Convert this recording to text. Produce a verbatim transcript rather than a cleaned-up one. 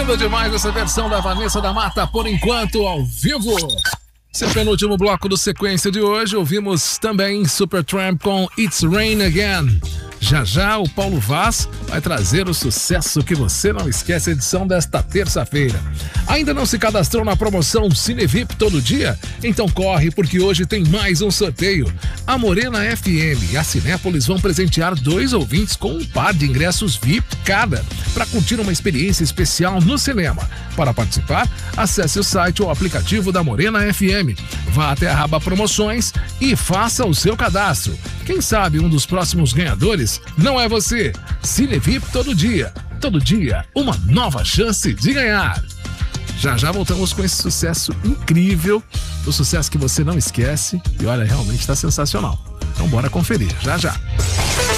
Linda demais essa versão da Vanessa da Mata, por enquanto, ao vivo. Seu penúltimo bloco do Sequência de hoje, ouvimos também Supertramp com It's Rain Again. Já já o Paulo Vaz vai trazer o sucesso que você não esquece, edição desta terça-feira. Ainda não se cadastrou na promoção CineVip todo dia? Então corre, porque hoje tem mais um sorteio. A Morena F M e a Cinépolis vão presentear dois ouvintes com um par de ingressos V I P cada, para curtir uma experiência especial no cinema. Para participar, acesse o site ou o aplicativo da Morena F M. Vá até a aba Promoções e faça o seu cadastro. Quem sabe um dos próximos ganhadores não é você. CineVip todo dia. Todo dia, uma nova chance de ganhar. Já já voltamos com esse sucesso incrível, o sucesso que você não esquece. E olha, realmente está sensacional. Então bora conferir, já já.